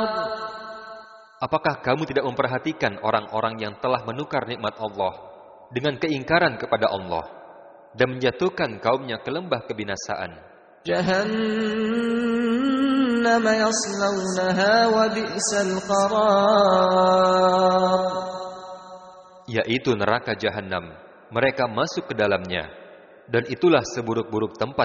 Apakah kamu tidak memperhatikan orang-orang yang telah menukar nikmat Allah dengan keingkaran kepada Allah dan menjatuhkan kaumnya ke lembah kebinasaan? Jahannam yaslawnaha wa bi'sal qarar. Yaitu neraka Jahannam. Mereka masuk ke dalamnya dan itulah seburuk-buruk tempat